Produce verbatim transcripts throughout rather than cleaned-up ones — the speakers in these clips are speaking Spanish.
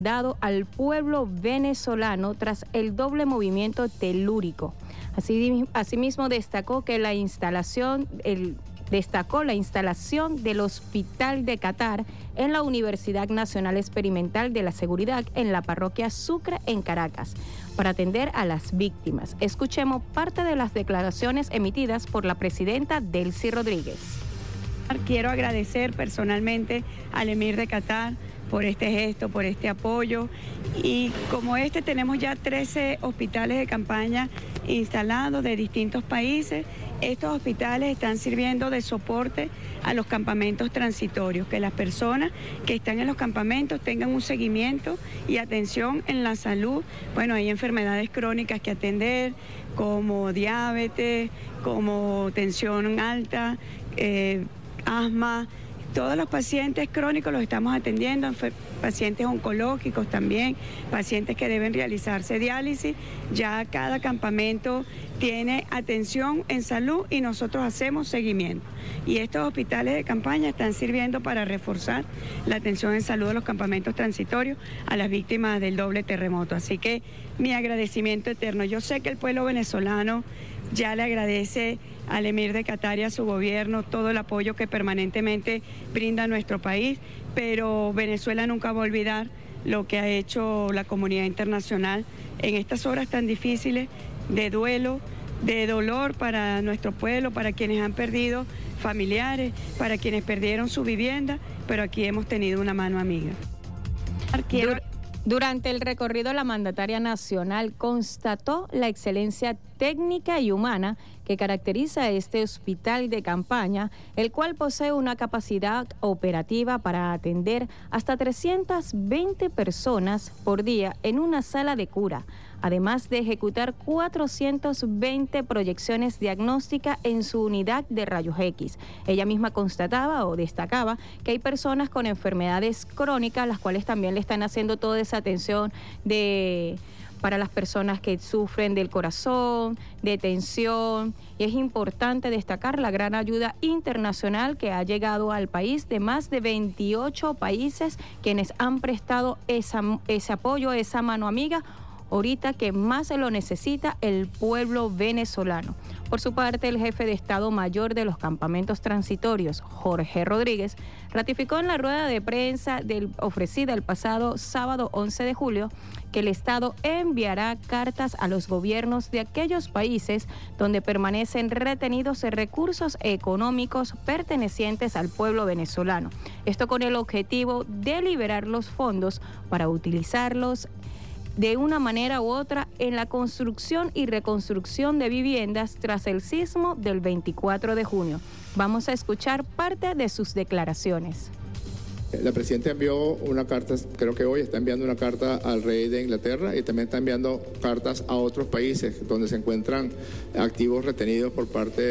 dado al pueblo venezolano tras el doble movimiento telúrico. Así, asimismo destacó que la instalación, el, destacó la instalación del Hospital de Qatar en la Universidad Nacional Experimental de la Seguridad en la parroquia Sucre en Caracas, para atender a las víctimas. Escuchemos parte de las declaraciones emitidas por la presidenta Delcy Rodríguez. Quiero agradecer personalmente al emir de Qatar por este gesto, por este apoyo, y como este tenemos ya trece hospitales de campaña instalados de distintos países. Estos hospitales están sirviendo de soporte a los campamentos transitorios, que las personas que están en los campamentos tengan un seguimiento y atención en la salud. Bueno, hay enfermedades crónicas que atender, como diabetes, como tensión alta, eh, asma. Todos los pacientes crónicos los estamos atendiendo, pacientes oncológicos también, pacientes que deben realizarse diálisis. Ya cada campamento tiene atención en salud y nosotros hacemos seguimiento. Y estos hospitales de campaña están sirviendo para reforzar la atención en salud de los campamentos transitorios a las víctimas del doble terremoto. Así que mi agradecimiento eterno. Yo sé que el pueblo venezolano ya le agradece al emir de Qatar y a su gobierno todo el apoyo que permanentemente brinda a nuestro país, pero Venezuela nunca va a olvidar lo que ha hecho la comunidad internacional en estas horas tan difíciles de duelo, de dolor para nuestro pueblo, para quienes han perdido familiares, para quienes perdieron su vivienda, pero aquí hemos tenido una mano amiga. Quiero... Durante el recorrido, la mandataria nacional constató la excelencia técnica y humana que caracteriza a este hospital de campaña, el cual posee una capacidad operativa para atender hasta trescientas veinte personas por día en una sala de cura, además de ejecutar cuatrocientas veinte proyecciones diagnósticas en su unidad de rayos X. Ella misma constataba o destacaba que hay personas con enfermedades crónicas, las cuales también le están haciendo toda esa atención de... para las personas que sufren del corazón, de tensión, y es importante destacar la gran ayuda internacional que ha llegado al país de más de veintiocho países, quienes han prestado esa, ese apoyo, esa mano amiga, ahorita que más se lo necesita el pueblo venezolano. Por su parte, el jefe de Estado Mayor de los Campamentos Transitorios, Jorge Rodríguez, ratificó en la rueda de prensa del, ofrecida el pasado sábado once de julio que el Estado enviará cartas a los gobiernos de aquellos países donde permanecen retenidos recursos económicos pertenecientes al pueblo venezolano. Esto con el objetivo de liberar los fondos para utilizarlos de una manera u otra en la construcción y reconstrucción de viviendas tras el sismo del veinticuatro de junio. Vamos a escuchar parte de sus declaraciones. La presidenta envió una carta, creo que hoy está enviando una carta al rey de Inglaterra y también está enviando cartas a otros países donde se encuentran activos retenidos por parte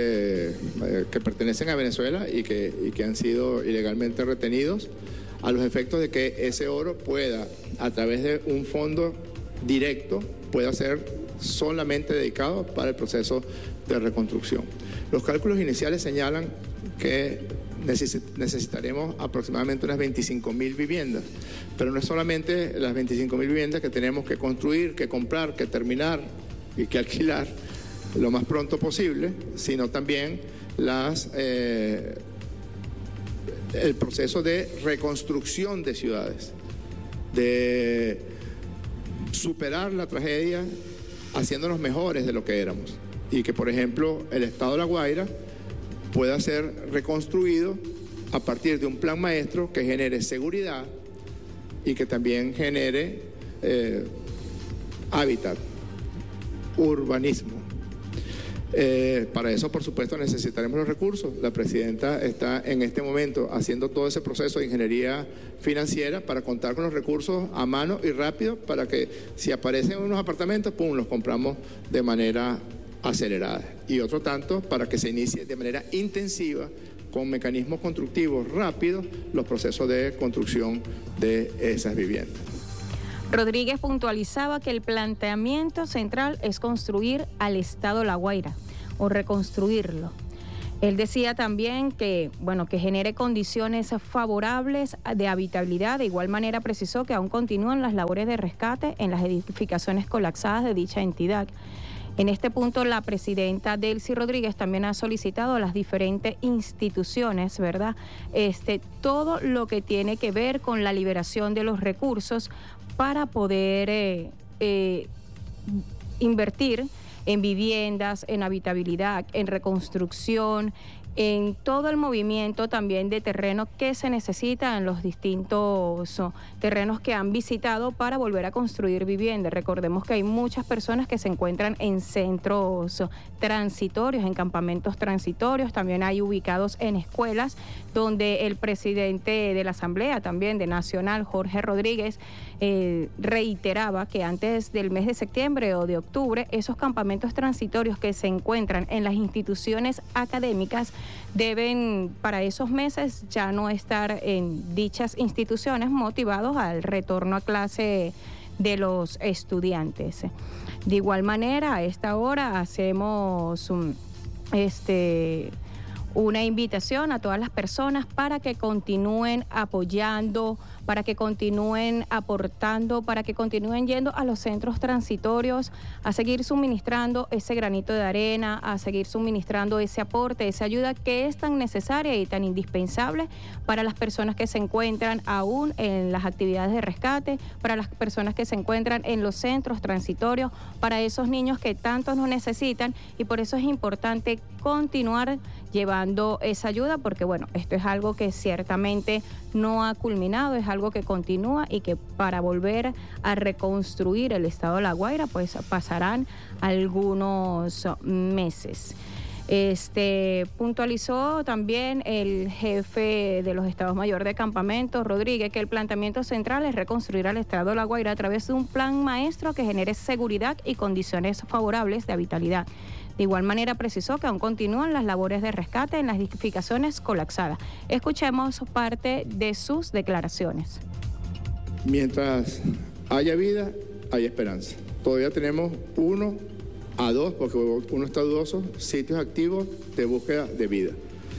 eh, que pertenecen a Venezuela y que, y que han sido ilegalmente retenidos, a los efectos de que ese oro pueda, a través de un fondo directo, pueda ser solamente dedicado para el proceso de reconstrucción. Los cálculos iniciales señalan que necesitaremos aproximadamente unas veinticinco mil viviendas, pero no es solamente las veinticinco mil viviendas que tenemos que construir, que comprar, que terminar y que alquilar lo más pronto posible, sino también las, eh, el proceso de reconstrucción de ciudades, de superar la tragedia haciéndonos mejores de lo que éramos, y que, por ejemplo, el estado de La Guaira pueda ser reconstruido a partir de un plan maestro que genere seguridad y que también genere eh, hábitat, urbanismo. Eh, para eso, por supuesto, necesitaremos los recursos. La presidenta está en este momento haciendo todo ese proceso de ingeniería financiera para contar con los recursos a mano y rápido, para que si aparecen unos apartamentos, pum, los compramos de manera acelerada. Y otro tanto para que se inicie de manera intensiva, con mecanismos constructivos rápidos, los procesos de construcción de esas viviendas. Rodríguez puntualizaba que el planteamiento central es construir al estado La Guaira o reconstruirlo. Él decía también que, bueno, que genere condiciones favorables de habitabilidad. De igual manera precisó que aún continúan las labores de rescate en las edificaciones colapsadas de dicha entidad. En este punto, la presidenta Delcy Rodríguez también ha solicitado a las diferentes instituciones, ¿verdad?, este, todo lo que tiene que ver con la liberación de los recursos para poder eh, eh, invertir en viviendas, en habitabilidad, en reconstrucción, en todo el movimiento también de terreno que se necesita en los distintos oh, terrenos que han visitado para volver a construir viviendas. Recordemos que hay muchas personas que se encuentran en centros oh, transitorios, en campamentos transitorios, también hay ubicados en escuelas, donde el presidente de la Asamblea también de Nacional, Jorge Rodríguez, eh, reiteraba que antes del mes de septiembre o de octubre, esos campamentos transitorios que se encuentran en las instituciones académicas deben para esos meses ya no estar en dichas instituciones, motivados al retorno a clase de los estudiantes. De igual manera, a esta hora hacemos un, este, una invitación a todas las personas para que continúen apoyando, para que continúen aportando, para que continúen yendo a los centros transitorios, a seguir suministrando ese granito de arena, a seguir suministrando ese aporte, esa ayuda que es tan necesaria y tan indispensable para las personas que se encuentran aún en las actividades de rescate, para las personas que se encuentran en los centros transitorios, para esos niños que tanto nos necesitan, y por eso es importante continuar llevando esa ayuda, porque bueno, esto es algo que ciertamente no ha culminado, es algo que continúa y que para volver a reconstruir el estado de La Guaira pues pasarán algunos meses. Este puntualizó también el jefe de los Estados Mayor de Campamento, Rodríguez, que el planteamiento central es reconstruir al estado de La Guaira a través de un plan maestro que genere seguridad y condiciones favorables de habitabilidad. De igual manera precisó que aún continúan las labores de rescate en las edificaciones colapsadas. Escuchemos parte de sus declaraciones. Mientras haya vida, hay esperanza. Todavía tenemos uno a dos, porque uno está dudoso, sitios activos de búsqueda de vida.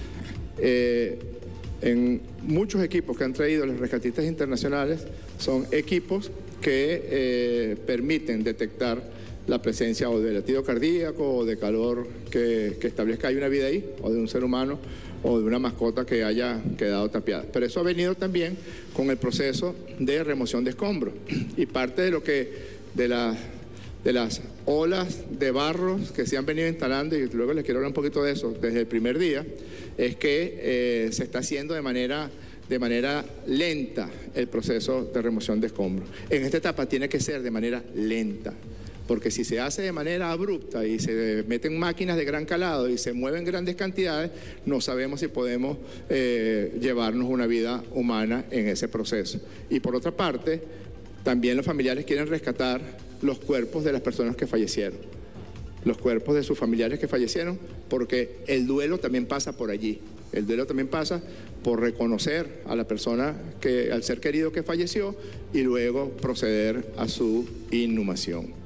Eh, en muchos equipos que han traído los rescatistas internacionales son equipos que eh, permiten detectar la presencia o de latido cardíaco o de calor que, que establezca hay una vida ahí, o de un ser humano o de una mascota que haya quedado tapiada. Pero eso ha venido también con el proceso de remoción de escombros, y parte de lo que de, la, de las olas de barros que se han venido instalando, y luego les quiero hablar un poquito de eso desde el primer día, es que eh, se está haciendo de manera de manera lenta el proceso de remoción de escombros. En esta etapa tiene que ser de manera lenta, porque si se hace de manera abrupta y se meten máquinas de gran calado y se mueven grandes cantidades, no sabemos si podemos eh, llevarnos una vida humana en ese proceso. Y por otra parte, también los familiares quieren rescatar los cuerpos de las personas que fallecieron, los cuerpos de sus familiares que fallecieron, porque el duelo también pasa por allí. El duelo también pasa por reconocer a la persona, que, al ser querido que falleció, y luego proceder a su inhumación.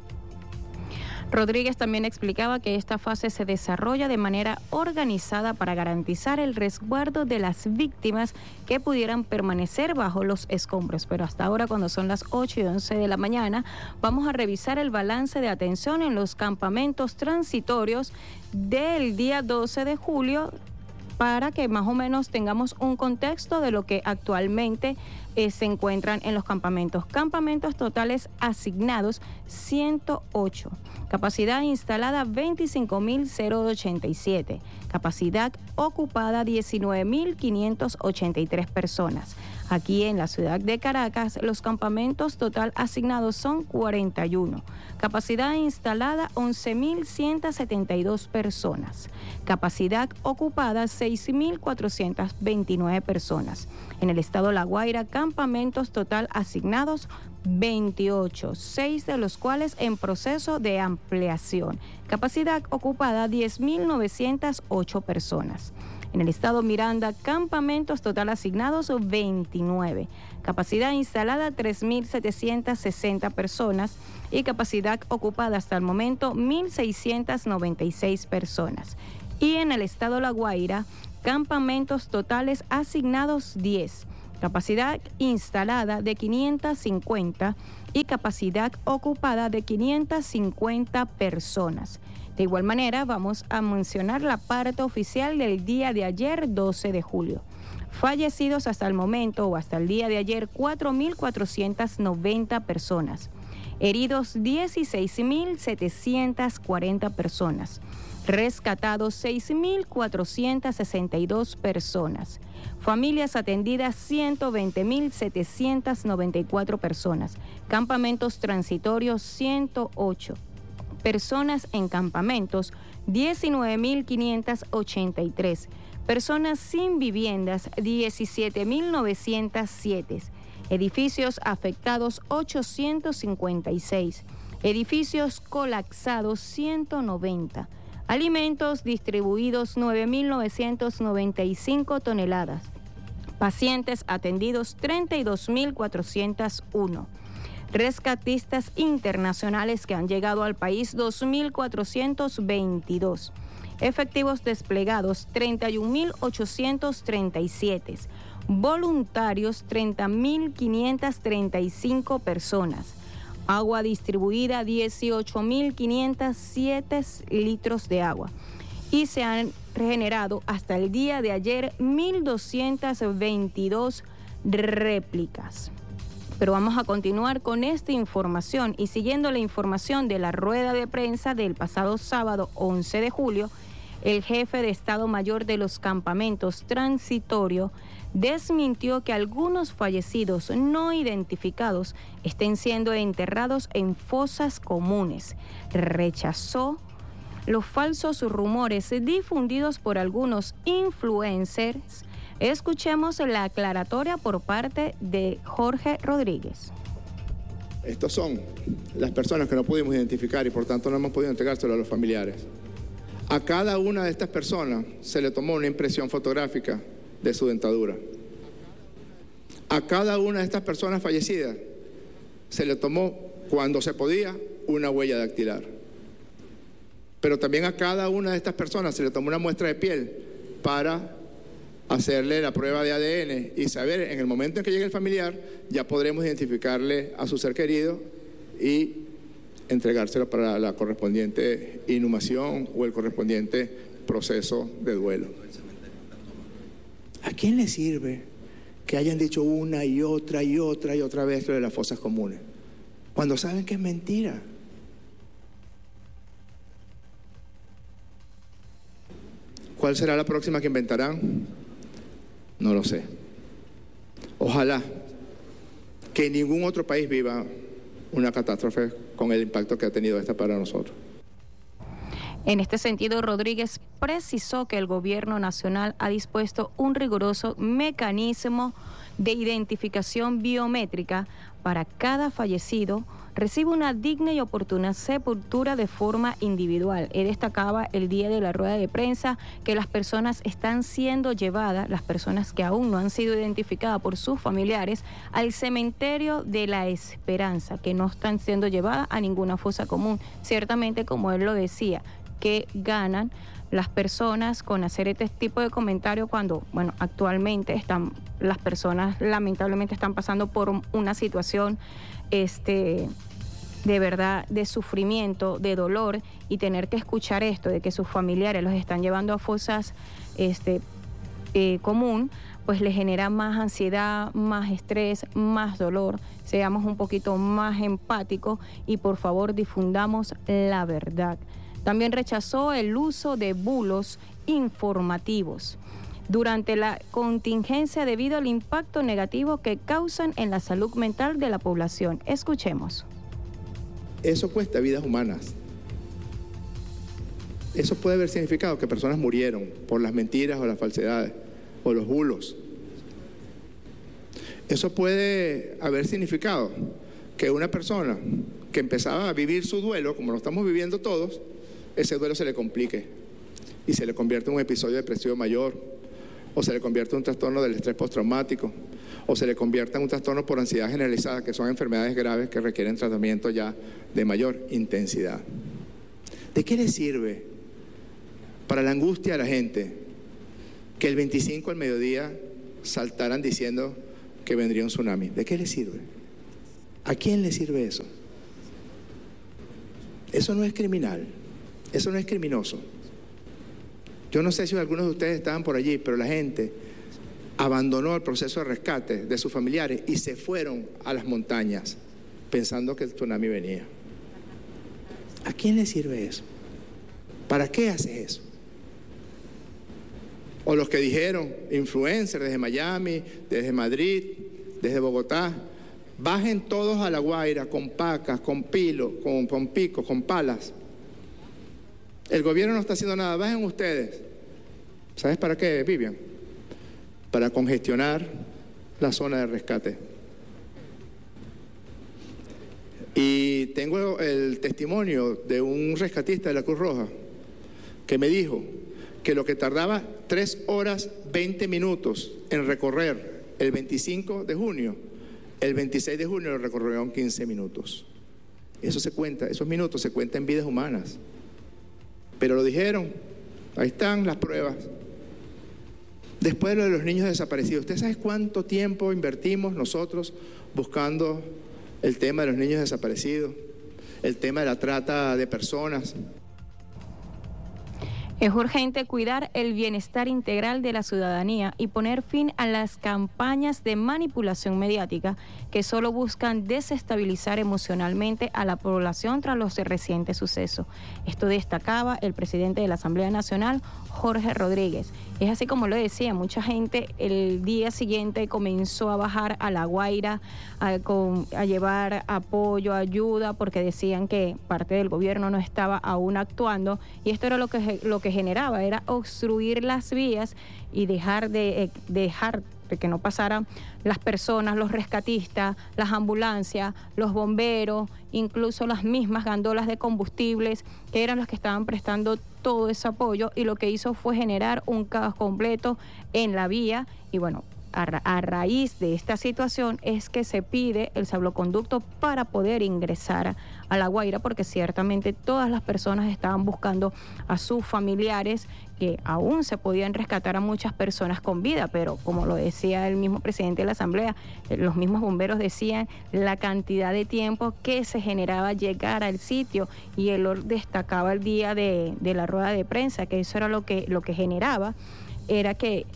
Rodríguez también explicaba que esta fase se desarrolla de manera organizada para garantizar el resguardo de las víctimas que pudieran permanecer bajo los escombros. Pero hasta ahora, cuando son las ocho y once de la mañana, vamos a revisar el balance de atención en los campamentos transitorios del día doce de julio, para que más o menos tengamos un contexto de lo que actualmente eh, se encuentran en los campamentos. Campamentos totales asignados ciento ocho, capacidad instalada veinticinco mil ochenta y siete, capacidad ocupada diecinueve mil quinientas ochenta y tres personas. Aquí en la ciudad de Caracas, los campamentos total asignados son cuarenta y uno. Capacidad instalada once mil ciento setenta y dos personas. Capacidad ocupada seis mil cuatrocientas veintinueve personas. En el estado La Guaira, campamentos total asignados veintiocho, seis de los cuales en proceso de ampliación. Capacidad ocupada diez mil novecientas ocho personas. En el estado Miranda, campamentos total asignados veintinueve, capacidad instalada tres mil setecientas sesenta personas y capacidad ocupada hasta el momento mil seiscientas noventa y seis personas. Y en el estado La Guaira, campamentos totales asignados diez, capacidad instalada de quinientas cincuenta y capacidad ocupada de quinientas cincuenta personas. De igual manera, vamos a mencionar la parte oficial del día de ayer, doce de julio. Fallecidos hasta el momento o hasta el día de ayer, cuatro mil cuatrocientas noventa personas. Heridos, dieciséis mil setecientas cuarenta personas. Rescatados, seis mil cuatrocientas sesenta y dos personas. Familias atendidas, ciento veinte mil setecientas noventa y cuatro personas. Campamentos transitorios, ciento ocho. Personas en campamentos, diecinueve mil quinientas ochenta y tres. Personas sin viviendas, diecisiete mil novecientos siete. Edificios afectados, ochocientos cincuenta y seis. Edificios colapsados, ciento noventa. Alimentos distribuidos, nueve mil novecientas noventa y cinco toneladas. Pacientes atendidos, treinta y dos mil cuatrocientos uno. Rescatistas internacionales que han llegado al país, dos mil cuatrocientos veintidós. Efectivos desplegados, treinta y un mil ochocientos treinta y siete. Voluntarios, treinta mil quinientas treinta y cinco personas. Agua distribuida, dieciocho mil quinientos siete litros de agua. Y se han regenerado hasta el día de ayer mil doscientas veintidós réplicas. Pero vamos a continuar con esta información y siguiendo la información de la rueda de prensa del pasado sábado once de julio, el jefe de Estado Mayor de los campamentos transitorios desmintió que algunos fallecidos no identificados estén siendo enterrados en fosas comunes. Rechazó los falsos rumores difundidos por algunos influencers. Escuchemos la aclaratoria por parte de Jorge Rodríguez. Estos son las personas que no pudimos identificar y por tanto no hemos podido entregárselo a los familiares. A cada una de estas personas se le tomó una impresión fotográfica de su dentadura. A cada una de estas personas fallecidas se le tomó, cuando se podía, una huella dactilar. Pero también a cada una de estas personas se le tomó una muestra de piel para hacerle la prueba de A D N y saber, en el momento en que llegue el familiar, ya podremos identificarle a su ser querido y entregárselo para la correspondiente inhumación o el correspondiente proceso de duelo. ¿A quién le sirve que hayan dicho una y otra y otra y otra vez lo de las fosas comunes, cuando saben que es mentira? ¿Cuál será la próxima que inventarán? No lo sé. Ojalá que ningún otro país viva una catástrofe con el impacto que ha tenido esta para nosotros. En este sentido, Rodríguez precisó que el gobierno nacional ha dispuesto un riguroso mecanismo de identificación biométrica para cada fallecido recibe una digna y oportuna sepultura de forma individual. Él destacaba el día de la rueda de prensa que las personas están siendo llevadas, las personas que aún no han sido identificadas por sus familiares, al cementerio de la Esperanza, que no están siendo llevadas a ninguna fosa común. Ciertamente, como él lo decía, que ganan las personas con hacer este tipo de comentarios cuando, bueno, actualmente están, las personas lamentablemente están pasando por una situación este, de verdad de sufrimiento, de dolor, y tener que escuchar esto de que sus familiares los están llevando a fosas este, eh, común, pues les genera más ansiedad, más estrés, más dolor. Seamos un poquito más empáticos y por favor difundamos la verdad. También rechazó el uso de bulos informativos durante la contingencia debido al impacto negativo que causan en la salud mental de la población. Escuchemos. Eso cuesta vidas humanas. Eso puede haber significado que personas murieron por las mentiras o las falsedades o los bulos. Eso puede haber significado que una persona que empezaba a vivir su duelo, como lo estamos viviendo todos, ese duelo se le complique y se le convierte en un episodio depresivo mayor, o se le convierte en un trastorno del estrés postraumático, o se le convierte en un trastorno por ansiedad generalizada, que son enfermedades graves que requieren tratamiento ya de mayor intensidad. ¿De qué le sirve para la angustia de la gente, que el veinticinco al mediodía saltaran diciendo que vendría un tsunami. ¿De qué le sirve? ¿A quién le sirve eso? Eso no es criminal, eso no es criminoso. Yo no sé si algunos de ustedes estaban por allí, pero la gente abandonó el proceso de rescate de sus familiares y se fueron a las montañas pensando que el tsunami venía. ¿A quién le sirve eso? ¿Para qué haces eso? O los que dijeron, influencers desde Miami, desde Madrid, desde Bogotá, bajen todos a La Guaira con pacas, con pilos, con, con picos, con palas. El gobierno no está haciendo nada, bajen ustedes. ¿Sabes para qué, Vivian? Para congestionar la zona de rescate. Y tengo el testimonio de un rescatista de la Cruz Roja que me dijo que lo que tardaba tres horas veinte minutos en recorrer el veinticinco de junio, el veintiséis de junio lo recorrieron quince minutos. Eso se cuenta, esos minutos se cuentan en vidas humanas. Pero lo dijeron, ahí están las pruebas. Después de lo de los niños desaparecidos, ¿usted sabe cuánto tiempo invertimos nosotros buscando el tema de los niños desaparecidos, el tema de la trata de personas? Es urgente cuidar el bienestar integral de la ciudadanía y poner fin a las campañas de manipulación mediática que solo buscan desestabilizar emocionalmente a la población tras los recientes sucesos. Esto destacaba el presidente de la Asamblea Nacional, Jorge Rodríguez. Es así como lo decía, mucha gente el día siguiente comenzó a bajar a La Guaira a, con, a llevar apoyo, ayuda, porque decían que parte del gobierno no estaba aún actuando, y esto era lo que, lo que generaba, era obstruir las vías y dejar de, eh, dejar de que no pasaran las personas, los rescatistas, las ambulancias, los bomberos, incluso las mismas gandolas de combustibles, que eran las que estaban prestando todo ese apoyo, y lo que hizo fue generar un caos completo en la vía. Y bueno, a, ra a raíz de esta situación es que se pide el salvoconducto para poder ingresar a La Guaira, porque ciertamente todas las personas estaban buscando a sus familiares, que aún se podían rescatar a muchas personas con vida, pero como lo decía el mismo presidente de la Asamblea, los mismos bomberos decían la cantidad de tiempo que se generaba llegar al sitio, y él lo destacaba el día de, de la rueda de prensa, que eso era lo que, lo que generaba, era que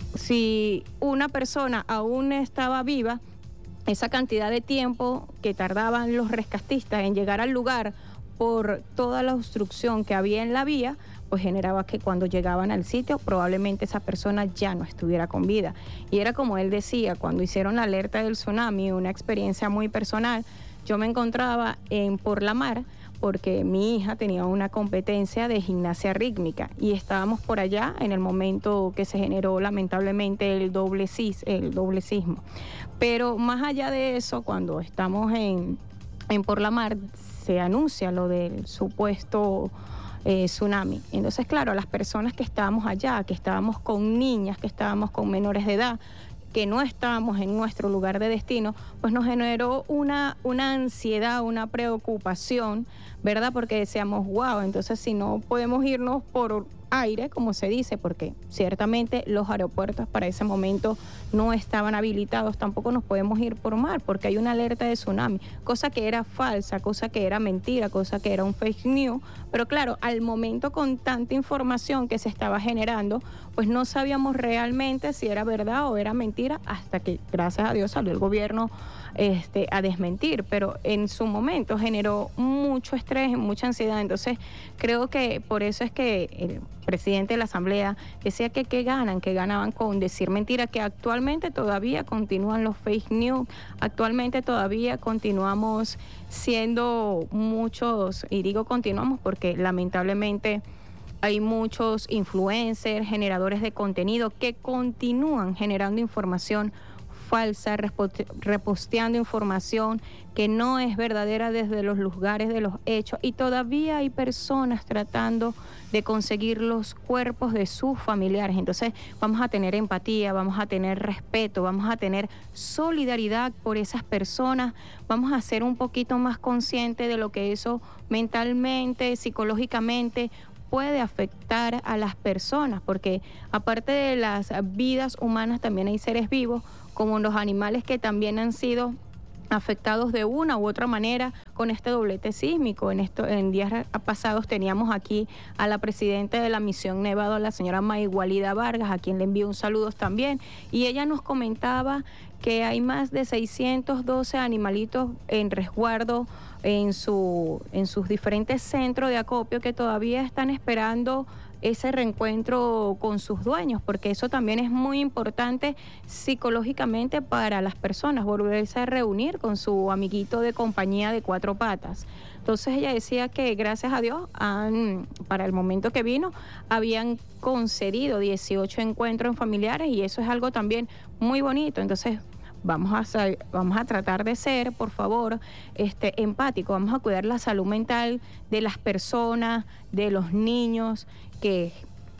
si una persona aún estaba viva, esa cantidad de tiempo que tardaban los rescatistas en llegar al lugar por toda la obstrucción que había en la vía, pues generaba que cuando llegaban al sitio probablemente esa persona ya no estuviera con vida. Y era como él decía, cuando hicieron la alerta del tsunami, una experiencia muy personal. Yo me encontraba en Por la Mar porque mi hija tenía una competencia de gimnasia rítmica y estábamos por allá en el momento que se generó lamentablemente el doble sis, el doble sismo. Pero más allá de eso, cuando estamos en, en Por la Mar, se anuncia lo del supuesto eh, tsunami. Entonces, claro, las personas que estábamos allá, que estábamos con niñas, que estábamos con menores de edad, que no estábamos en nuestro lugar de destino, pues nos generó una, una ansiedad, una preocupación, ¿verdad? Porque decíamos, wow, entonces si no podemos irnos por aire, como se dice, porque ciertamente los aeropuertos para ese momento no estaban habilitados, tampoco nos podemos ir por mar, porque hay una alerta de tsunami, cosa que era falsa, cosa que era mentira, cosa que era un fake news, pero claro, al momento con tanta información que se estaba generando, pues no sabíamos realmente si era verdad o era mentira, hasta que gracias a Dios salió el gobierno este, a desmentir, pero en su momento generó mucho estrés, mucha ansiedad. Entonces creo que por eso es que el presidente de la Asamblea decía que qué ganan, que ganaban con decir mentira, que actualmente todavía continúan los fake news, actualmente todavía continuamos siendo muchos, y digo continuamos porque lamentablemente hay muchos influencers, generadores de contenido que continúan generando información falsa, reposteando información que no es verdadera desde los lugares de los hechos, y todavía hay personas tratando de conseguir los cuerpos de sus familiares. Entonces vamos a tener empatía, vamos a tener respeto, vamos a tener solidaridad por esas personas, vamos a ser un poquito más conscientes de lo que eso mentalmente, psicológicamente puede afectar a las personas, porque aparte de las vidas humanas también hay seres vivos, como los animales que también han sido afectados de una u otra manera con este doblete sísmico. En esto, en días pasados teníamos aquí a la presidenta de la Misión Nevado, la señora Maigualida Vargas, a quien le envío un saludo también, y ella nos comentaba que hay más de seiscientos doce animalitos en resguardo en, su, en sus diferentes centros de acopio que todavía están esperando ese reencuentro con sus dueños, porque eso también es muy importante psicológicamente para las personas, volverse a reunir con su amiguito de compañía de cuatro patas. Entonces ella decía que gracias a Dios, han, para el momento que vino, habían concedido dieciocho encuentros familiares y eso es algo también muy bonito. Entonces vamos a, vamos a tratar de ser, por favor, este, empáticos, vamos a cuidar la salud mental de las personas, de los niños, que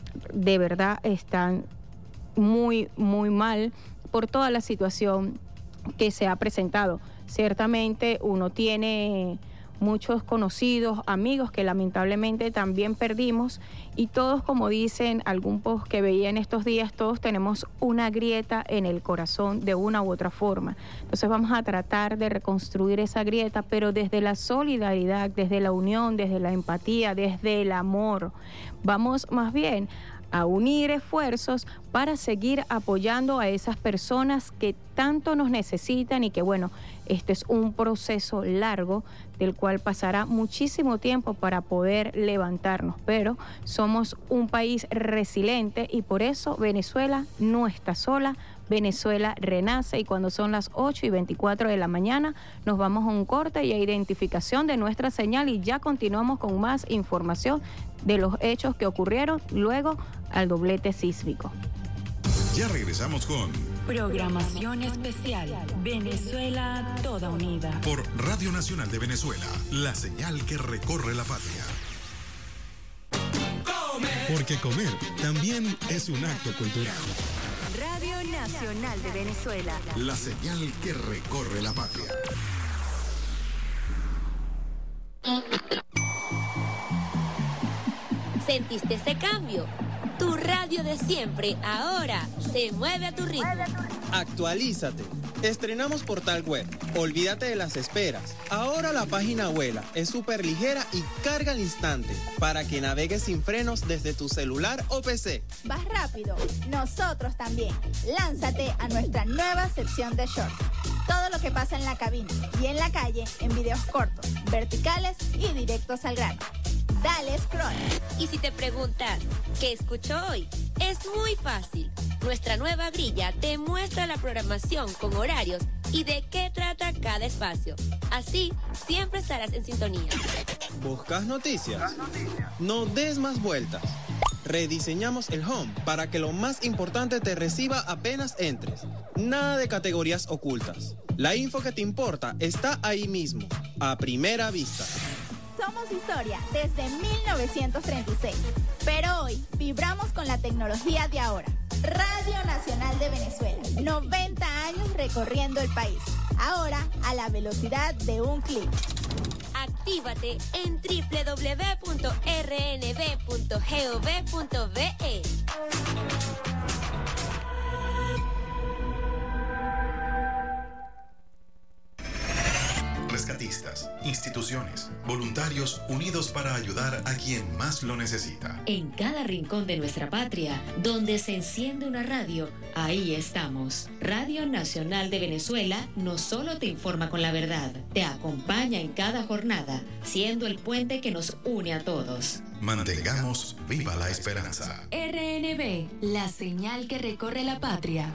de verdad están muy, muy mal por toda la situación que se ha presentado. Ciertamente uno tiene muchos conocidos, amigos que lamentablemente también perdimos y todos, como dicen algún post que veía en estos días, todos tenemos una grieta en el corazón de una u otra forma. Entonces vamos a tratar de reconstruir esa grieta, pero desde la solidaridad, desde la unión, desde la empatía, desde el amor. Vamos más bien a unir esfuerzos para seguir apoyando a esas personas que tanto nos necesitan y que, bueno, este es un proceso largo del cual pasará muchísimo tiempo para poder levantarnos, pero somos un país resiliente y por eso Venezuela no está sola. Venezuela renace y cuando son las ocho y veinticuatro de la mañana nos vamos a un corte y a identificación de nuestra señal y ya continuamos con más información de los hechos que ocurrieron luego al doblete sísmico. Ya regresamos con programación especial Venezuela Toda Unida por Radio Nacional de Venezuela, la señal que recorre la patria. Porque comer también es un acto cultural. Radio Nacional de Venezuela, la señal que recorre la patria. ¿Sentiste ese cambio? Tu radio de siempre ahora se mueve a tu ritmo. Actualízate. Estrenamos portal web. Olvídate de las esperas. Ahora la página vuela, es súper ligera y carga al instante para que navegues sin frenos desde tu celular o P C. ¿Vas rápido? Nosotros también. Lánzate a nuestra nueva sección de shorts. Todo lo que pasa en la cabina y en la calle en videos cortos, verticales y directos al grano. Dale scroll. Y si te preguntas, ¿qué escucho hoy? Es muy fácil. Nuestra nueva grilla te muestra la programación con horarios y de qué trata cada espacio. Así, siempre estarás en sintonía. ¿Buscas noticias? No des más vueltas. Rediseñamos el home para que lo más importante te reciba apenas entres. Nada de categorías ocultas. La info que te importa está ahí mismo, a primera vista. Somos historia desde mil novecientos treinta y seis, pero hoy vibramos con la tecnología de ahora. Radio Nacional de Venezuela, noventa años recorriendo el país, ahora a la velocidad de un clic. Actívate en doble u doble u doble u punto r n b punto gov punto b e. Rescatistas, instituciones, voluntarios unidos para ayudar a quien más lo necesita. En cada rincón de nuestra patria, donde se enciende una radio, ahí estamos. Radio Nacional de Venezuela no solo te informa con la verdad, te acompaña en cada jornada, siendo el puente que nos une a todos. Mantengamos viva la esperanza. R N B, la señal que recorre la patria.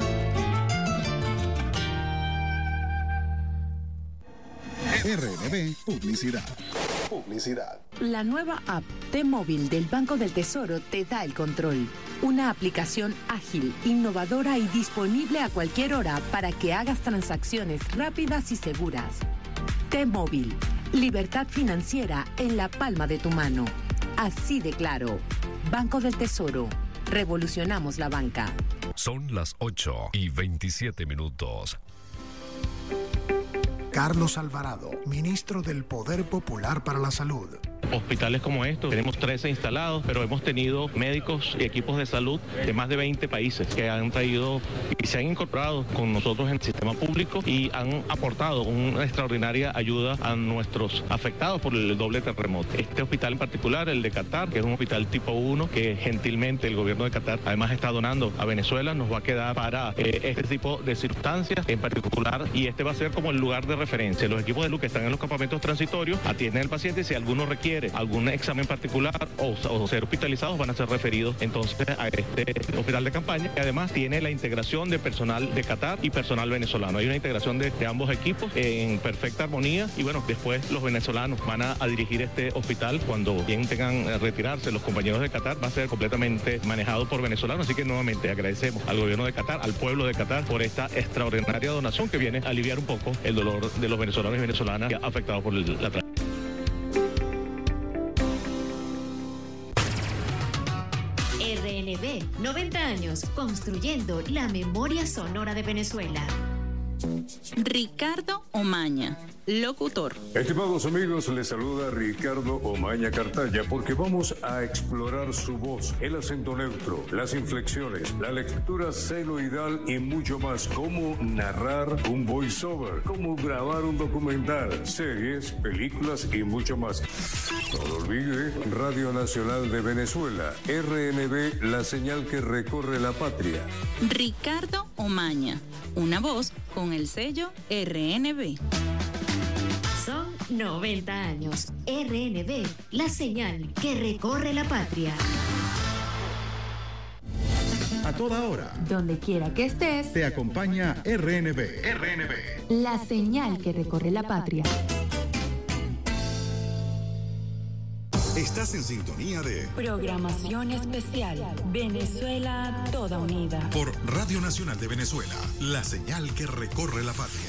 R N B Publicidad. Publicidad. La nueva app T-Móvil del Banco del Tesoro te da el control. Una aplicación ágil, innovadora y disponible a cualquier hora para que hagas transacciones rápidas y seguras. T-Móvil. Libertad financiera en la palma de tu mano. Así de claro. Banco del Tesoro. Revolucionamos la banca. Son las ocho y veintisiete minutos. Carlos Alvarado, ministro del Poder Popular para la Salud. hospitales como estos. Tenemos trece instalados, pero hemos tenido médicos y equipos de salud de más de veinte países que han traído y se han incorporado con nosotros en el sistema público y han aportado una extraordinaria ayuda a nuestros afectados por el doble terremoto. Este hospital en particular, el de Qatar, que es un hospital tipo uno, que gentilmente el gobierno de Qatar además está donando a Venezuela, nos va a quedar para eh, este tipo de circunstancias en particular, y este va a ser como el lugar de referencia. Los equipos de salud que están en los campamentos transitorios atienden al paciente y si alguno requiere algún examen particular o, o ser hospitalizados, van a ser referidos entonces a este hospital de campaña, que además tiene la integración de personal de Qatar y personal venezolano. Hay una integración de, de ambos equipos en perfecta armonía y bueno, después los venezolanos van a, a dirigir este hospital cuando bien tengan eh, retirarse los compañeros de Qatar, va a ser completamente manejado por venezolanos, así que nuevamente agradecemos al gobierno de Qatar, al pueblo de Qatar por esta extraordinaria donación que viene a aliviar un poco el dolor de los venezolanos y venezolanas afectados por el, la tragedia. R N B, noventa años, construyendo la memoria sonora de Venezuela. Ricardo Omaña, locutor. Estimados amigos, les saluda Ricardo Omaña Cartaya porque vamos a explorar su voz, el acento neutro, las inflexiones, la lectura celoidal y mucho más. Cómo narrar un voiceover, cómo grabar un documental, series, películas y mucho más. No lo olvide, Radio Nacional de Venezuela, R N B, la señal que recorre la patria. Ricardo Omaña, una voz con el sello R N B. Son noventa años. R N B, la señal que recorre la patria. A toda hora, donde quiera que estés, te acompaña R N B. R N B, la señal que recorre la patria. Estás en sintonía de Programación Especial Venezuela Toda Unida por Radio Nacional de Venezuela, la señal que recorre la patria.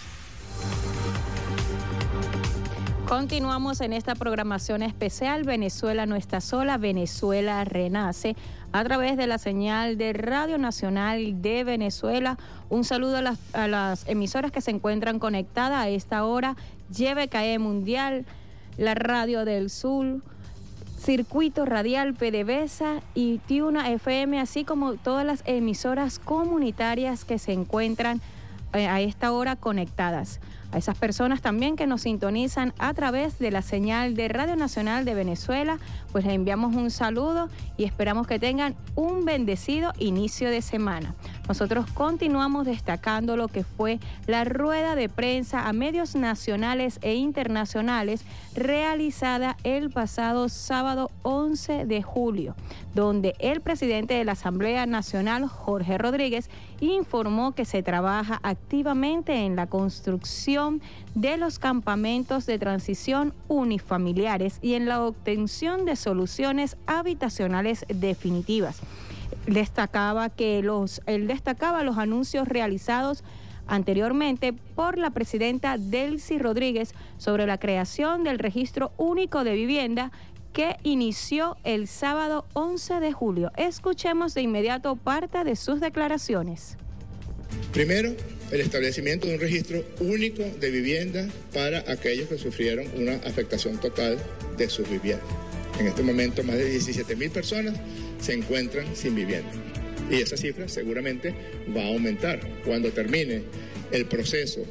Continuamos en esta programación especial Venezuela no está sola, Venezuela renace, a través de la señal de Radio Nacional de Venezuela. Un saludo a las, a las emisoras que se encuentran conectadas a esta hora, Y V K E Mundial, la Radio del Sur, Circuito Radial PDVSA y Tiuna F M, así como todas las emisoras comunitarias que se encuentran eh, a esta hora conectadas. A esas personas también que nos sintonizan a través de la señal de Radio Nacional de Venezuela, pues les enviamos un saludo y esperamos que tengan un bendecido inicio de semana. Nosotros continuamos destacando lo que fue la rueda de prensa a medios nacionales e internacionales realizada el pasado sábado once de julio, donde el presidente de la Asamblea Nacional, Jorge Rodríguez, informó que se trabaja activamente en la construcción de los campamentos de transición unifamiliares y en la obtención de soluciones habitacionales definitivas. Destacaba que los, él destacaba los anuncios realizados anteriormente por la presidenta Delcy Rodríguez sobre la creación del Registro Único de Vivienda que inició el sábado once de julio. Escuchemos de inmediato parte de sus declaraciones. Primero, el establecimiento de un registro único de vivienda para aquellos que sufrieron una afectación total de sus viviendas. En este momento, más de diecisiete mil personas se encuentran sin vivienda. Y esa cifra seguramente va a aumentar cuando termine el proceso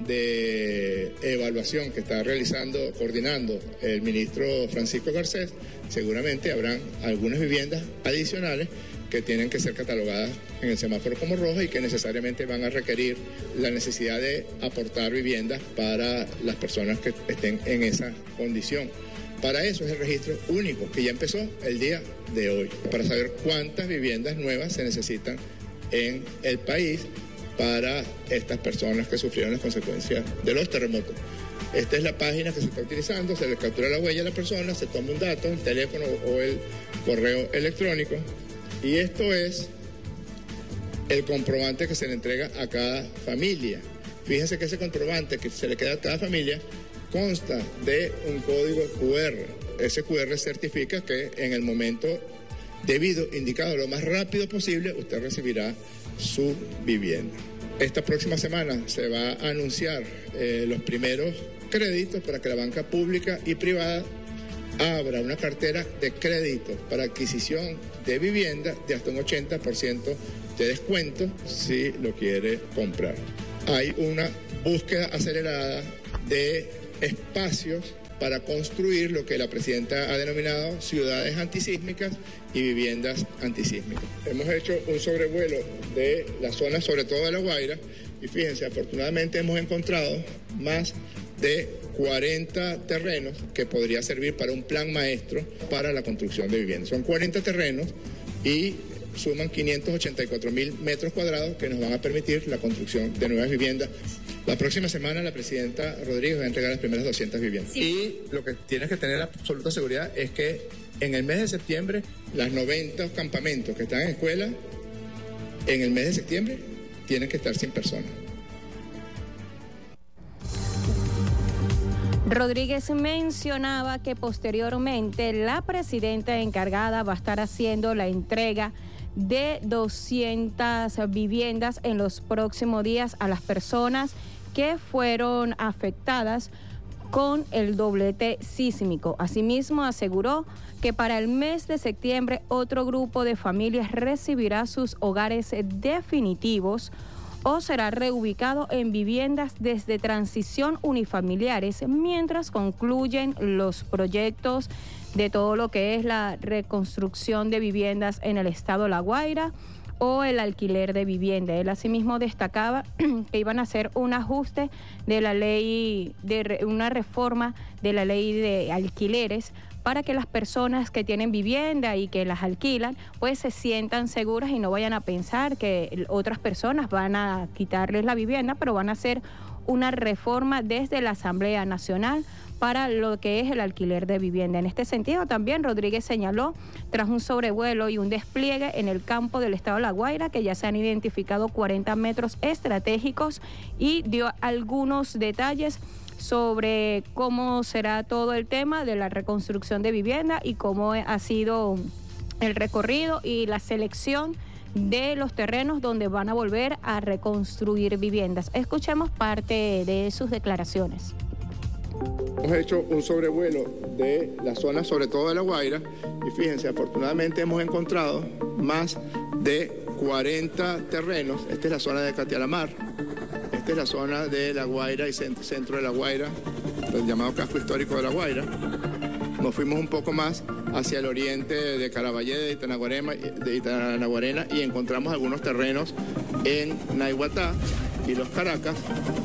de evaluación que está realizando, coordinando el ministro Francisco Garcés. Seguramente habrán algunas viviendas adicionales que tienen que ser catalogadas en el semáforo como rojas y que necesariamente van a requerir la necesidad de aportar viviendas para las personas que estén en esa condición. Para eso es el registro único, que ya empezó el día de hoy, para saber cuántas viviendas nuevas se necesitan en el país para estas personas que sufrieron las consecuencias de los terremotos. Esta es la página que se está utilizando, se le captura la huella a la persona, se toma un dato, el teléfono o el correo electrónico, y esto es el comprobante que se le entrega a cada familia. Fíjense que ese comprobante que se le queda a cada familia consta de un código cu erre. Ese cu erre certifica que en el momento debido, indicado lo más rápido posible, usted recibirá su vivienda. Esta próxima semana se va a anunciar eh, los primeros créditos para que la banca pública y privada abra una cartera de crédito para adquisición de vivienda de hasta un ochenta por ciento de descuento si lo quiere comprar. Hay una búsqueda acelerada de espacios para construir lo que la presidenta ha denominado ciudades antisísmicas y viviendas antisísmicas. Hemos hecho un sobrevuelo de la zona, sobre todo de La Guaira, y fíjense, afortunadamente hemos encontrado más de cuarenta terrenos que podría servir para un plan maestro para la construcción de viviendas. Son cuarenta terrenos y suman quinientos ochenta y cuatro mil metros cuadrados que nos van a permitir la construcción de nuevas viviendas. La próxima semana la presidenta Rodríguez va a entregar las primeras doscientas viviendas. Sí. Y lo que tienes que tener absoluta seguridad es que en el mes de septiembre, las noventa campamentos que están en escuela, en el mes de septiembre, tienen que estar sin personas. Rodríguez mencionaba que posteriormente la presidenta encargada va a estar haciendo la entrega de doscientas viviendas en los próximos días a las personas que fueron afectadas con el doblete sísmico. Asimismo, aseguró que para el mes de septiembre otro grupo de familias recibirá sus hogares definitivos o será reubicado en viviendas desde transición unifamiliares mientras concluyen los proyectos de todo lo que es la reconstrucción de viviendas en el estado La Guaira o el alquiler de vivienda. Él asimismo destacaba que iban a hacer un ajuste de la ley, de re, una reforma de la ley de alquileres para que las personas que tienen vivienda y que las alquilan, pues se sientan seguras y no vayan a pensar que otras personas van a quitarles la vivienda, pero van a hacer una reforma desde la Asamblea Nacional para lo que es el alquiler de vivienda. En este sentido, también Rodríguez señaló, tras un sobrevuelo y un despliegue en el campo del estado de La Guaira, que ya se han identificado cuarenta metros estratégicos y dio algunos detalles sobre cómo será todo el tema de la reconstrucción de vivienda y cómo ha sido el recorrido y la selección de los terrenos donde van a volver a reconstruir viviendas. Escuchemos parte de sus declaraciones. Hemos hecho un sobrevuelo de la zona, sobre todo de La Guaira, y fíjense, afortunadamente hemos encontrado más de cuarenta terrenos. Esta es la zona de Catialamar. Esta es la zona de La Guaira y centro de La Guaira, el llamado casco histórico de La Guaira. Nos fuimos un poco más hacia el oriente de Caraballé, de Itanaguarema, de Itanaguarena, y encontramos algunos terrenos en Naiguatá y Los Caracas.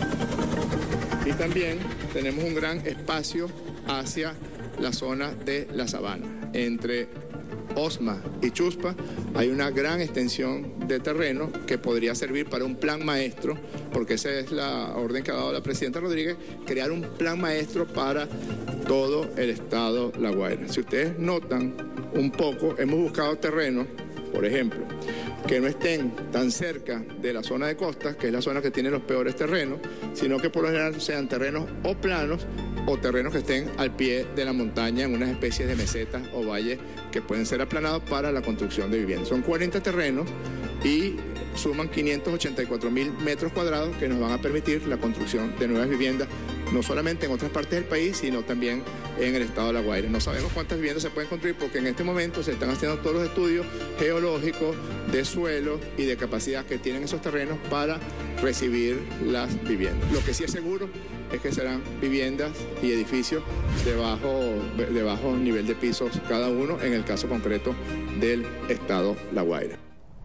Y también tenemos un gran espacio hacia la zona de La Sabana. Entre Osma y Chuspa hay una gran extensión de terreno que podría servir para un plan maestro, porque esa es la orden que ha dado la presidenta Rodríguez, crear un plan maestro para todo el estado La Guaira. Si ustedes notan un poco, hemos buscado terrenos, por ejemplo, que no estén tan cerca de la zona de costa, que es la zona que tiene los peores terrenos, sino que por lo general sean terrenos o planos o terrenos que estén al pie de la montaña en unas especies de mesetas o valles que pueden ser aplanados para la construcción de viviendas. Son cuarenta terrenos y suman quinientos ochenta y cuatro mil metros cuadrados que nos van a permitir la construcción de nuevas viviendas, no solamente en otras partes del país, sino también en el estado de La Guaira. No sabemos cuántas viviendas se pueden construir porque en este momento se están haciendo todos los estudios geológicos, de suelo y de capacidad que tienen esos terrenos para recibir las viviendas. Lo que sí es seguro es que serán viviendas y edificios de bajo, de bajo nivel de pisos cada uno, en el caso concreto del estado La Guaira.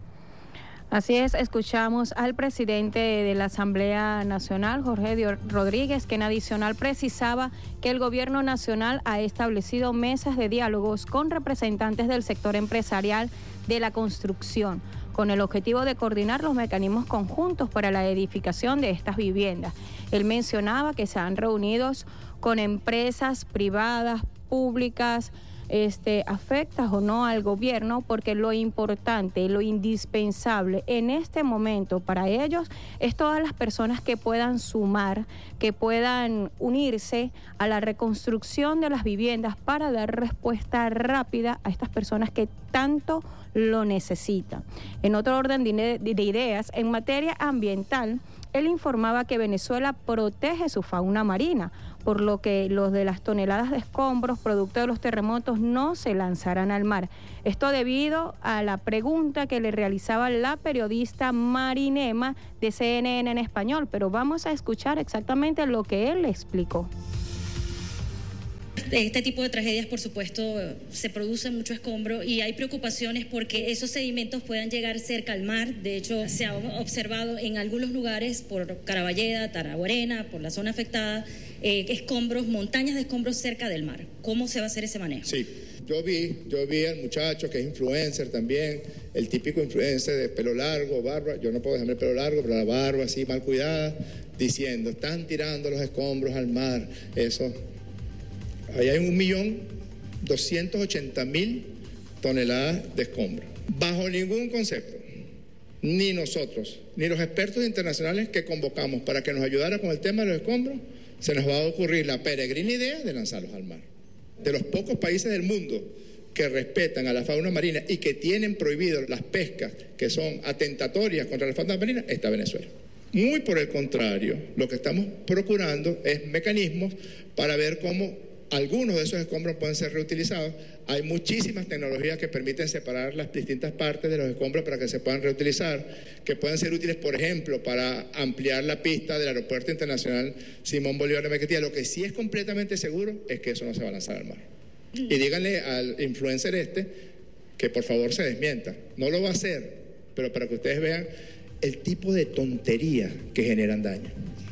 Así es, escuchamos al presidente de la Asamblea Nacional, Jorge Rodríguez, que en adicional precisaba que el gobierno nacional ha establecido mesas de diálogos con representantes del sector empresarial de la construcción, con el objetivo de coordinar los mecanismos conjuntos para la edificación de estas viviendas. Él mencionaba que se han reunido con empresas privadas, públicas, Este, afectas o no al gobierno, porque lo importante, lo indispensable en este momento para ellos es todas las personas que puedan sumar, que puedan unirse a la reconstrucción de las viviendas para dar respuesta rápida a estas personas que tanto lo necesitan. En otro orden de ideas, en materia ambiental, él informaba que Venezuela protege su fauna marina, por lo que los de las toneladas de escombros producto de los terremotos no se lanzarán al mar. Esto debido a la pregunta que le realizaba la periodista Marinema de C N N en español, pero vamos a escuchar exactamente lo que él le explicó. Este tipo de tragedias, por supuesto, se produce mucho escombro y hay preocupaciones porque esos sedimentos puedan llegar cerca al mar. De hecho, se ha observado en algunos lugares por Caraballeda, Taraguarena, por la zona afectada, eh, escombros, montañas de escombros cerca del mar. ¿Cómo se va a hacer ese manejo? Sí, yo vi, yo vi al muchacho que es influencer también, el típico influencer de pelo largo, barba, yo no puedo dejarme el pelo largo, pero la barba así mal cuidada, diciendo, están tirando los escombros al mar, eso... Ahí hay un millón doscientos ochenta mil toneladas de escombros. Bajo ningún concepto, ni nosotros, ni los expertos internacionales que convocamos para que nos ayudara con el tema de los escombros, se nos va a ocurrir la peregrina idea de lanzarlos al mar. De los pocos países del mundo que respetan a la fauna marina y que tienen prohibido las pescas que son atentatorias contra la fauna marina, está Venezuela. Muy por el contrario, lo que estamos procurando es mecanismos para ver cómo algunos de esos escombros pueden ser reutilizados. Hay muchísimas tecnologías que permiten separar las distintas partes de los escombros para que se puedan reutilizar, que pueden ser útiles, por ejemplo, para ampliar la pista del Aeropuerto Internacional Simón Bolívar de Maiquetía. Lo que sí es completamente seguro es que eso no se va a lanzar al mar. Y díganle al influencer este que por favor se desmienta. No lo va a hacer, pero para que ustedes vean el tipo de tontería que generan daño.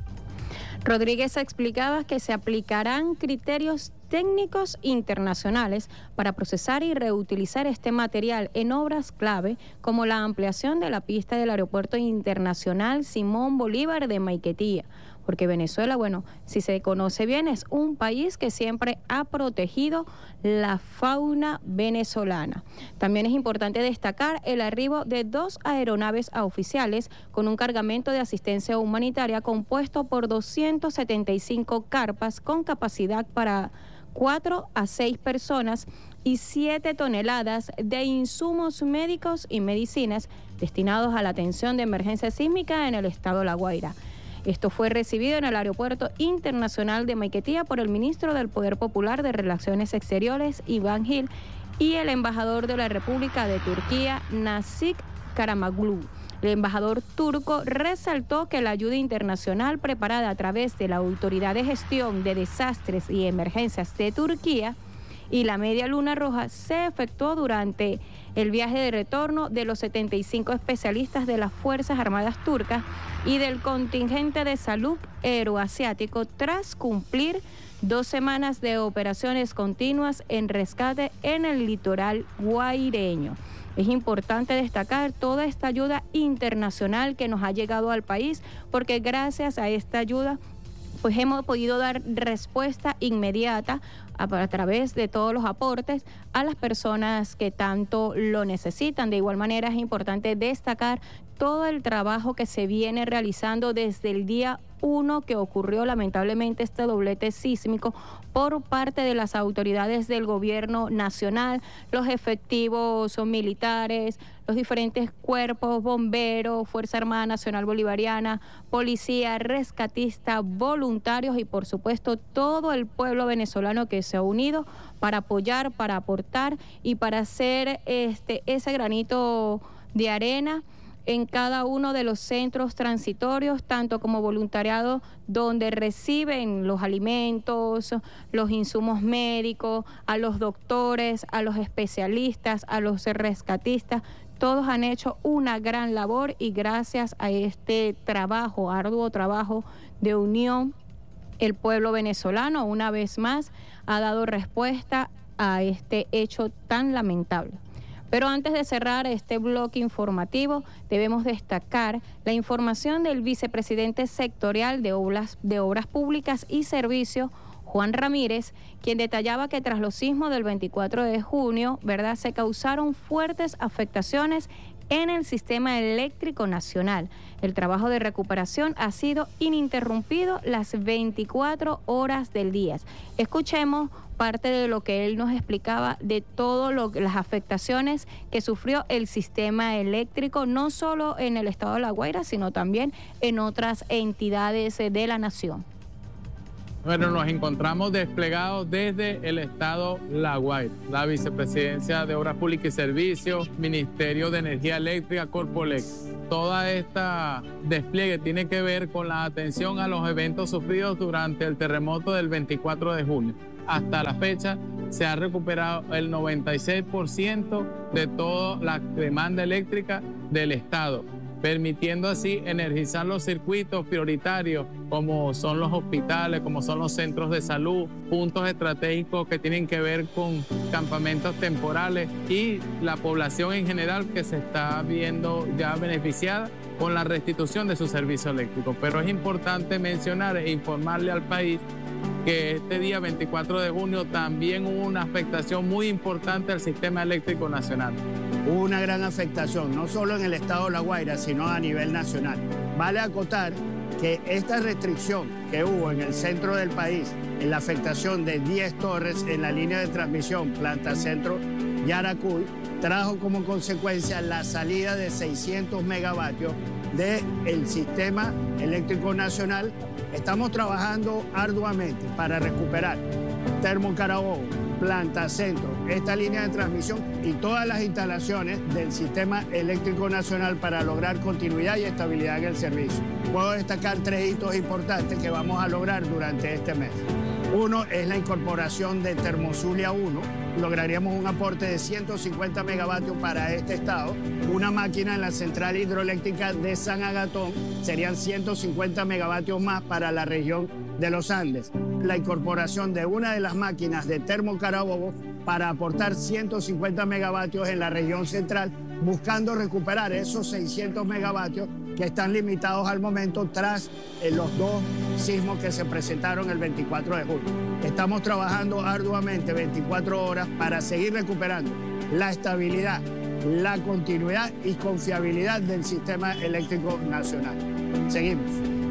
Rodríguez explicaba que se aplicarán criterios técnicos internacionales para procesar y reutilizar este material en obras clave como la ampliación de la pista del Aeropuerto Internacional Simón Bolívar de Maiquetía, porque Venezuela, bueno, si se conoce bien, es un país que siempre ha protegido la fauna venezolana. También es importante destacar el arribo de dos aeronaves oficiales con un cargamento de asistencia humanitaria compuesto por doscientas setenta y cinco carpas con capacidad para cuatro a seis personas y siete toneladas de insumos médicos y medicinas destinados a la atención de emergencia sísmica en el estado de La Guaira. Esto fue recibido en el Aeropuerto Internacional de Maiquetía por el ministro del Poder Popular de Relaciones Exteriores, Iván Gil, y el embajador de la República de Turquía, Nazik Karamaglu. El embajador turco resaltó que la ayuda internacional preparada a través de la Autoridad de Gestión de Desastres y Emergencias de Turquía y la Media Luna Roja se efectuó durante el viaje de retorno de los setenta y cinco especialistas de las Fuerzas Armadas turcas y del contingente de salud euroasiático tras cumplir dos semanas de operaciones continuas en rescate en el litoral guaireño. Es importante destacar toda esta ayuda internacional que nos ha llegado al país, porque gracias a esta ayuda pues hemos podido dar respuesta inmediata a, a través de todos los aportes a las personas que tanto lo necesitan. De igual manera es importante destacar todo el trabajo que se viene realizando desde el día uno que ocurrió lamentablemente este doblete sísmico por parte de las autoridades del gobierno nacional, los efectivos militares, los diferentes cuerpos, bomberos, Fuerza Armada Nacional Bolivariana, policía, rescatista, voluntarios y por supuesto todo el pueblo venezolano que se ha unido para apoyar, para aportar y para hacer este ese granito de arena en cada uno de los centros transitorios, tanto como voluntariado, donde reciben los alimentos, los insumos médicos, a los doctores, a los especialistas, a los rescatistas. Todos han hecho una gran labor y gracias a este trabajo, arduo trabajo de unión, el pueblo venezolano una vez más ha dado respuesta a este hecho tan lamentable. Pero antes de cerrar este bloque informativo, debemos destacar la información del vicepresidente sectorial de Obras, de Obras Públicas y Servicios, Juan Ramírez, quien detallaba que tras los sismos del veinticuatro de junio, ¿verdad?, se causaron fuertes afectaciones en el sistema eléctrico nacional. El trabajo de recuperación ha sido ininterrumpido las veinticuatro horas del día. Escuchemos parte de lo que él nos explicaba de todas las afectaciones que sufrió el sistema eléctrico, no solo en el estado de La Guaira, sino también en otras entidades de la nación. Bueno, nos encontramos desplegados desde el estado La Guaira, la Vicepresidencia de Obras Públicas y Servicios, Ministerio de Energía Eléctrica, Corpolec. Toda esta despliegue tiene que ver con la atención a los eventos sufridos durante el terremoto del veinticuatro de junio. Hasta la fecha se ha recuperado el noventa y seis por ciento de toda la demanda eléctrica del estado, permitiendo así energizar los circuitos prioritarios como son los hospitales, como son los centros de salud, puntos estratégicos que tienen que ver con campamentos temporales y la población en general que se está viendo ya beneficiada con la restitución de su servicio eléctrico. Pero es importante mencionar e informarle al país que este día veinticuatro de junio también hubo una afectación muy importante al sistema eléctrico nacional. Hubo una gran afectación, no solo en el estado de La Guaira, sino a nivel nacional. Vale acotar que esta restricción que hubo en el centro del país, en la afectación de diez torres en la línea de transmisión Planta Centro Yaracuy, trajo como consecuencia la salida de seiscientos megavatios del sistema eléctrico nacional. Estamos trabajando arduamente para recuperar Termo Carabobo, Planta Centro, esta línea de transmisión y todas las instalaciones del sistema eléctrico nacional para lograr continuidad y estabilidad en el servicio. Puedo destacar tres hitos importantes que vamos a lograr durante este mes. Uno es la incorporación de Termozulia uno. Lograríamos un aporte de ciento cincuenta megavatios para este estado. Una máquina en la central hidroeléctrica de San Agatón serían ciento cincuenta megavatios más para la región de los Andes. La incorporación de una de las máquinas de Termo Carabobo para aportar ciento cincuenta megavatios en la región central, buscando recuperar esos seiscientos megavatios que están limitados al momento tras eh, los dos sismos que se presentaron el veinticuatro de junio. Estamos trabajando arduamente veinticuatro horas para seguir recuperando la estabilidad, la continuidad y confiabilidad del sistema eléctrico nacional. Seguimos.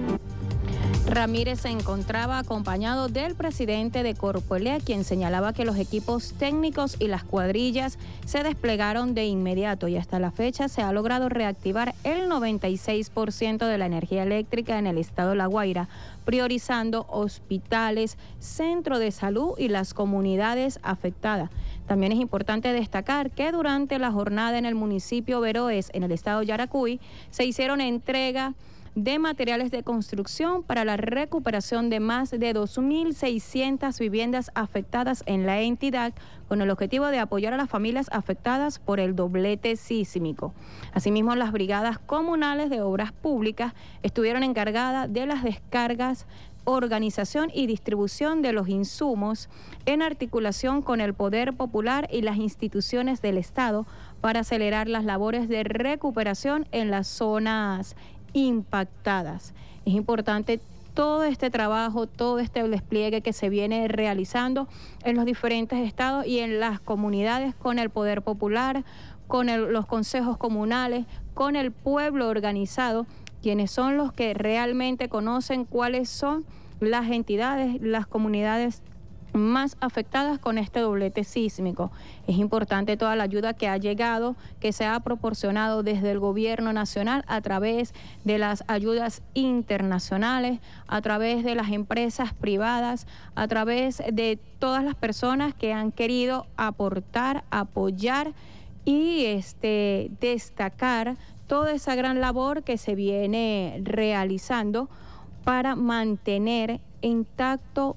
Ramírez se encontraba acompañado del presidente de Corpolec, quien señalaba que los equipos técnicos y las cuadrillas se desplegaron de inmediato y hasta la fecha se ha logrado reactivar el noventa y seis por ciento de la energía eléctrica en el estado de La Guaira, priorizando hospitales, centro de salud y las comunidades afectadas. También es importante destacar que durante la jornada en el municipio Veroes, en el estado de Yaracuy, se hicieron entrega de materiales de construcción para la recuperación de más de dos mil seiscientas viviendas afectadas en la entidad, con el objetivo de apoyar a las familias afectadas por el doblete sísmico. Asimismo, las brigadas comunales de obras públicas estuvieron encargadas de las descargas, organización y distribución de los insumos en articulación con el Poder Popular y las instituciones del Estado para acelerar las labores de recuperación en las zonas impactadas. Es importante todo este trabajo, todo este despliegue que se viene realizando en los diferentes estados y en las comunidades con el Poder Popular, con el, los consejos comunales, con el pueblo organizado, quienes son los que realmente conocen cuáles son las entidades, las comunidades más afectadas con este doblete sísmico. Es importante toda la ayuda que ha llegado, que se ha proporcionado desde el gobierno nacional a través de las ayudas internacionales, a través de las empresas privadas, a través de todas las personas que han querido aportar, apoyar y este, destacar toda esa gran labor que se viene realizando para mantener intacto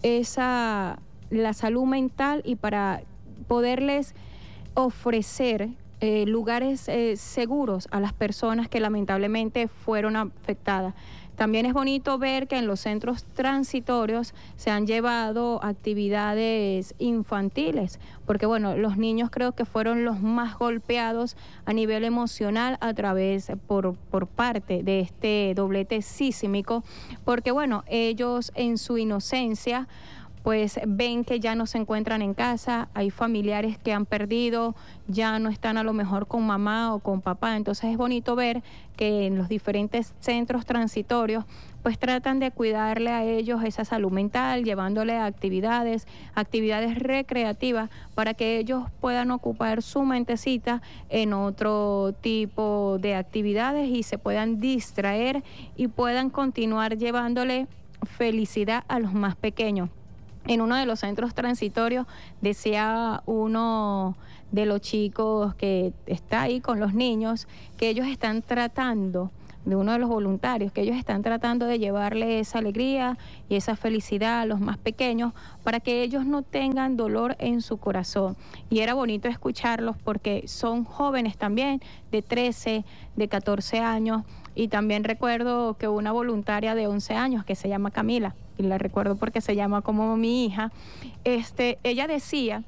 esa la salud mental y para poderles ofrecer eh, lugares eh, seguros a las personas que lamentablemente fueron afectadas. También es bonito ver que en los centros transitorios se han llevado actividades infantiles, porque bueno, los niños creo que fueron los más golpeados a nivel emocional a través, por, por parte de este doblete sísmico, porque bueno, ellos en su inocencia pues ven que ya no se encuentran en casa, hay familiares que han perdido, ya no están a lo mejor con mamá o con papá, entonces es bonito ver que en los diferentes centros transitorios pues tratan de cuidarle a ellos esa salud mental, llevándole a actividades, actividades recreativas para que ellos puedan ocupar su mentecita en otro tipo de actividades y se puedan distraer y puedan continuar llevándole felicidad a los más pequeños. En uno de los centros transitorios decía uno de los chicos que está ahí con los niños que ellos están tratando, de uno de los voluntarios, que ellos están tratando de llevarle esa alegría y esa felicidad a los más pequeños para que ellos no tengan dolor en su corazón. Y era bonito escucharlos porque son jóvenes también, de trece, de catorce años, y también recuerdo que una voluntaria de once años que se llama Camila, y la recuerdo porque se llama como mi hija, este, ella decía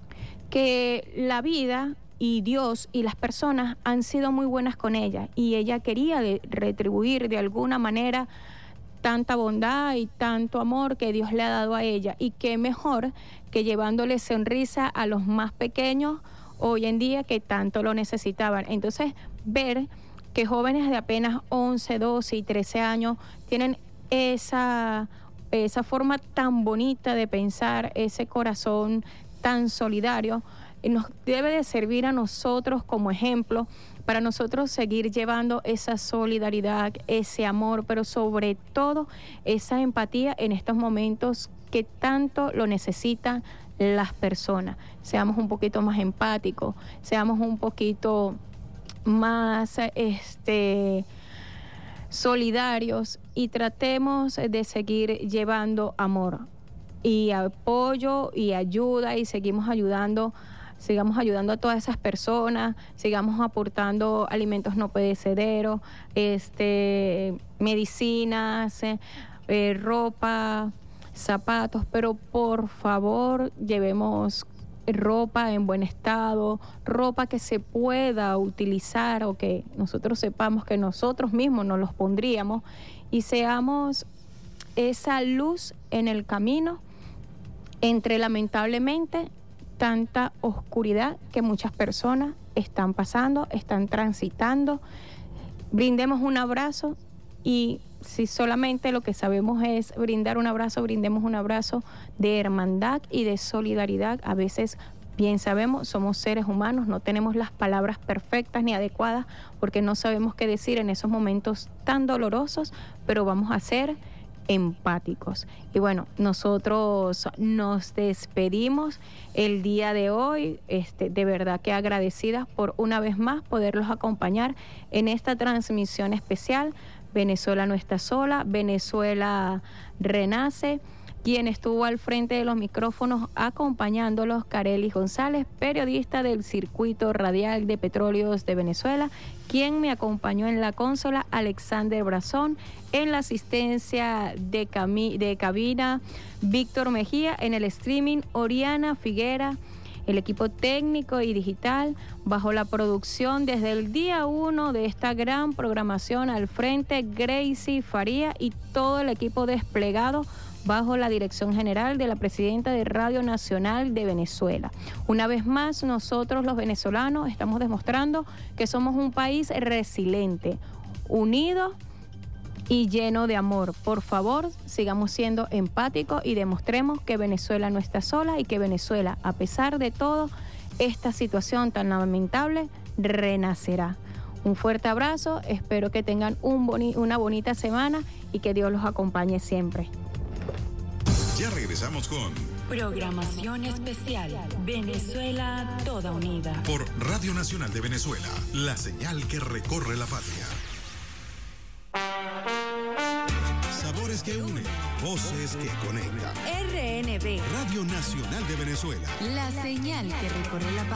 que la vida y Dios y las personas han sido muy buenas con ella y ella quería de retribuir de alguna manera tanta bondad y tanto amor que Dios le ha dado a ella, y qué mejor que llevándole sonrisa a los más pequeños hoy en día que tanto lo necesitaban. Entonces, ver que jóvenes de apenas once, doce y trece años tienen esa, esa forma tan bonita de pensar, ese corazón tan solidario, nos debe de servir a nosotros como ejemplo para nosotros seguir llevando esa solidaridad, ese amor, pero sobre todo esa empatía en estos momentos que tanto lo necesitan las personas. Seamos un poquito más empáticos, seamos un poquito más este, solidarios y tratemos de seguir llevando amor y apoyo y ayuda, y seguimos ayudando sigamos ayudando a todas esas personas, sigamos aportando alimentos no perecederos, este, medicinas, eh, eh, ropa, zapatos, pero por favor llevemos ropa en buen estado, ropa que se pueda utilizar o que nosotros sepamos que nosotros mismos nos los pondríamos, y seamos esa luz en el camino entre, lamentablemente, tanta oscuridad que muchas personas están pasando, están transitando. Brindemos un abrazo, y si solamente lo que sabemos es brindar un abrazo, brindemos un abrazo de hermandad y de solidaridad. A veces, bien sabemos, somos seres humanos, no tenemos las palabras perfectas ni adecuadas porque no sabemos qué decir en esos momentos tan dolorosos, pero vamos a ser empáticos. Y bueno, nosotros nos despedimos el día de hoy, este, de verdad que agradecidas por una vez más poderlos acompañar en esta transmisión especial. Venezuela no está sola, Venezuela renace. Quien estuvo al frente de los micrófonos acompañándolos, Kareli González, periodista del Circuito Radial de Petróleos de Venezuela. Quien me acompañó en la consola, Alexander Brazón. En la asistencia de, cami- de cabina, Víctor Mejía. En el streaming, Oriana Figuera. El equipo técnico y digital, bajo la producción desde el día uno de esta gran programación al frente, Gracie Faría y todo el equipo desplegado bajo la dirección general de la presidenta de Radio Nacional de Venezuela. Una vez más, nosotros los venezolanos estamos demostrando que somos un país resiliente, unido y lleno de amor. Por favor, sigamos siendo empáticos y demostremos que Venezuela no está sola y que Venezuela, a pesar de todo, esta situación tan lamentable, renacerá. Un fuerte abrazo, espero que tengan un boni- una bonita semana y que Dios los acompañe siempre. Ya regresamos con Programación especial Venezuela Toda Unida por Radio Nacional de Venezuela, la señal que recorre la patria. Sabores que unen, voces que conectan. R N B Radio Nacional de Venezuela, la señal que recorre la patria.